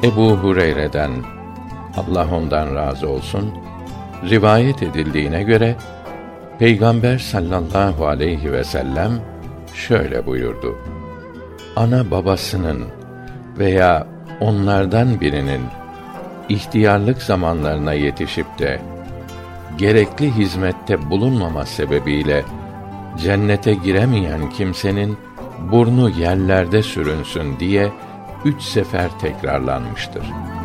Ebu Hureyre'den, Allah ondan razı olsun, rivayet edildiğine göre Peygamber sallallahu aleyhi ve sellem şöyle buyurdu: Ana babasının veya onlardan birinin ihtiyarlık zamanlarına yetişip de gerekli hizmette bulunmama sebebiyle cennete giremeyen kimsenin burnu yerlerde sürünsün diye 3 sefer tekrarlanmıştır.